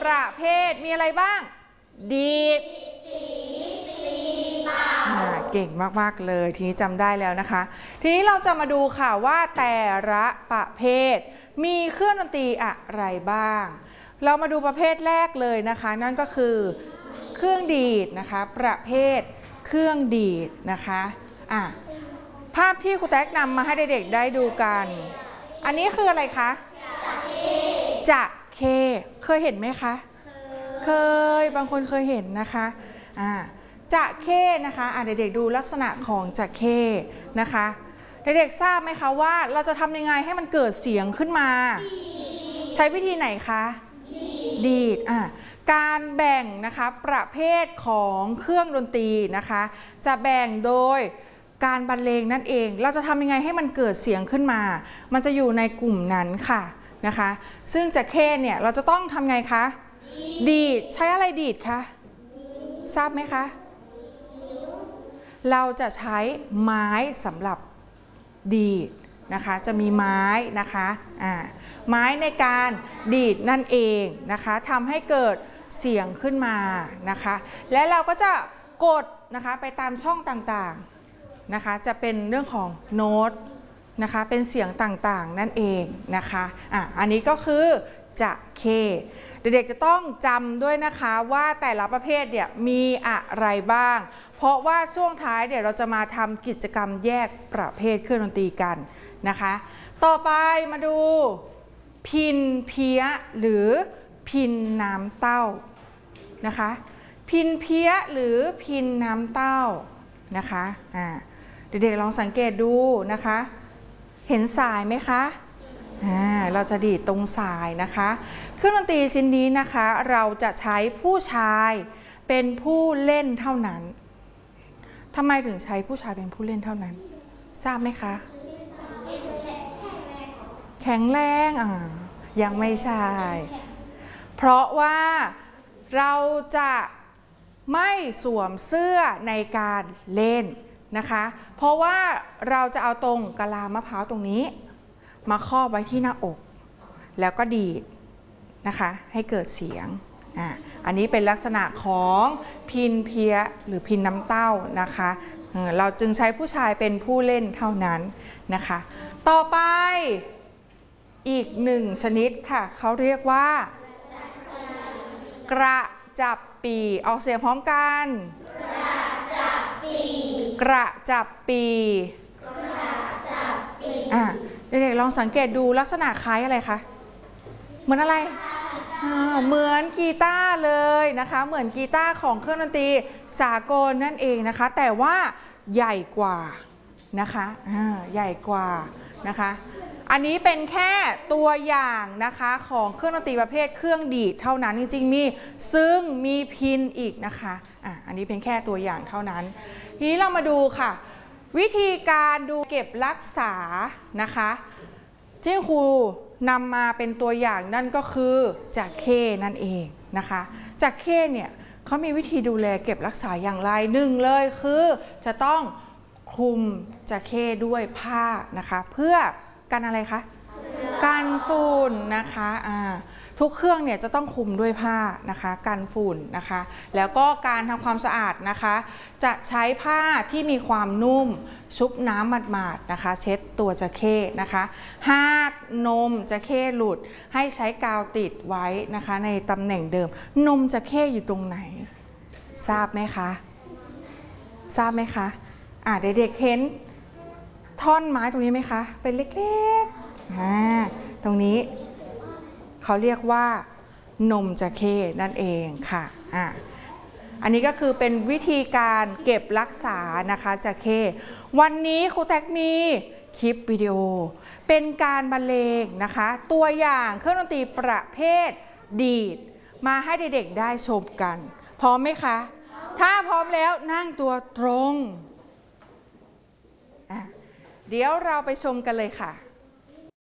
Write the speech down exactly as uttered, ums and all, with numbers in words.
ประเภทมีอะไรบ้างดีดเก่งมากๆเลยทีนี้จำได้แล้วนะคะทีนี้เราจะมาดูค่ะว่าแต่ละประเภทมีเครื่องดนตรีอะไรบ้างเรามาดูประเภทแรกเลยนะคะนั่นก็คือเครื่องดีดนะคะประเภทเครื่องดีดนะคะอ่ะภาพที่ครูแท็กนำมาให้เด็กๆได้ดูกันอันนี้คืออะไรคะจะเคเคยเห็นไหมคะเคยบางคนเคยเห็นนะคะอ่าจะเข้นะคะอ่ะเด็กๆดูลักษณะของจะเข้นะคะเด็กๆทราบไหมคะว่าเราจะทำยังไงให้มันเกิดเสียงขึ้นมาใช้วิธีไหนคะดีดอ่ะการแบ่งนะคะประเภทของเครื่องดนตรีนะคะจะแบ่งโดยการบรรเลงนั่นเองเราจะทำยังไงให้มันเกิดเสียงขึ้นมามันจะอยู่ในกลุ่มนั้นค่ะนะคะซึ่งจะเข้เนี่ยเราจะต้องทำไงคะดีดใช้อะไรดีดคะทราบไหมคะเราจะใช้ไม้สำหรับดีดนะคะจะมีไม้นะคะอ่าไม้ในการดีดนั่นเองนะคะทำให้เกิดเสียงขึ้นมานะคะและเราก็จะกดนะคะไปตามช่องต่างๆนะคะจะเป็นเรื่องของโน้ตนะคะเป็นเสียงต่างๆนั่นเองนะคะอ่ะอันนี้ก็คือจะเคเด็กๆจะต้องจำด้วยนะคะว่าแต่ละประเภทเนี่ยมีอะไรบ้างเพราะว่าช่วงท้ายเดี๋ยวเราจะมาทำกิจกรรมแยกประเภทเครื่องดนตรีกันนะคะต่อไปมาดูพิณเพี้ยหรือพิณน้ำเต้านะคะพิณเพี้ยหรือพิณน้ำเต้านะคะอ่าเด็กๆลองสังเกตดูนะคะเห็นสายไหมคะเราจะดีดตรงสายนะคะเครื่องดนตรีชิ้นนี้นะคะเราจะใช้ผู้ชายเป็นผู้เล่นเท่านั้นทำไมถึงใช้ผู้ชายเป็นผู้เล่นเท่านั้นทราบไหมคะแข็งแรงอ่ายังไม่ใช่เพราะว่าเราจะไม่สวมเสื้อในการเล่นนะคะเพราะว่าเราจะเอาตรงกะลามะพร้าวตรงนี้มาครอบไว้ที่หน้าอกแล้วก็ดีดนะคะให้เกิดเสียงอ่ะอันนี้เป็นลักษณะของพิณเพี้ยหรือพิณน้ำเต้านะคะเราจึงใช้ผู้ชายเป็นผู้เล่นเท่านั้นนะคะต่อไปอีกหนึ่งชนิดค่ะเขาเรียกว่ากระจับปีออกเสียงพร้อมกันกระจับปีกระจับปีอ่ะเด็กๆลองสังเกตดูลักษณะคล้ายอะไรคะเหมือนอะไรเหมือนกีตาร์เลยนะคะเหมือนกีตาร์ของเครื่องดนตรีสากลนั่นเองนะคะแต่ว่าใหญ่กว่านะคะใหญ่กว่านะคะอันนี้เป็นแค่ตัวอย่างนะคะของเครื่องดนตรีประเภทเครื่องดีดเท่านั้นจริงๆมีซึ่งมีพิณอีกนะคะอ่ะอันนี้เป็นแค่ตัวอย่างเท่านั้นทีนี้เรามาดูค่ะวิธีการดูเก็บรักษานะคะที่ครูนำมาเป็นตัวอย่างนั่นก็คือจะเข้นั่นเองนะคะจะเข้เนี่ยเขามีวิธีดูแลเก็บรักษาอย่างไรหนึ่งเลยคือจะต้องคลุมจะเข้ด้วยผ้านะคะเพื่อกันอะไรคะกันฝุ่นนะคะอ่าทุกเครื่องเนี่ยจะต้องคลุมด้วยผ้านะคะกันฝุ่นนะคะแล้วก็การทำความสะอาดนะคะจะใช้ผ้าที่มีความนุ่มชุบน้ำหมาดๆนะคะเช็ดตัวจะเข้นะคะหากนมจะเข้หลุดให้ใช้กาวติดไว้นะคะในตำแหน่งเดิมนมจะเข้อยู่ตรงไหนทราบไหมคะทราบไหมคะอ่าเด็กๆเห็นท่อนไม้ตรงนี้ไหมคะเป็นเล็กๆอ่าตรงนี้เขาเรียกว่านมจะเข้นั่นเองค่ะอ่าอันนี้ก็คือเป็นวิธีการเก็บรักษานะคะจะเข้วันนี้ครูแท็กมีคลิปวิดีโอเป็นการบรรเลงนะคะตัวอย่างเครื่องดนตรีประเภทดีดมาให้เด็กๆได้ชมกันพร้อมไหมคะถ้าพร้อมแล้วนั่งตัวตรงเดี๋ยวเราไปชมกันเลยค่ะ